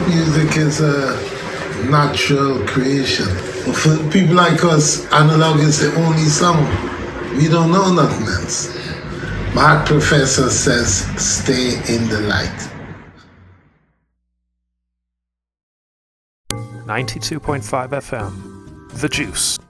music is a natural creation. For people like us, analog is the only sound. We don't know nothing else. My professor says, stay in the light. 92.5 FM, The Juice.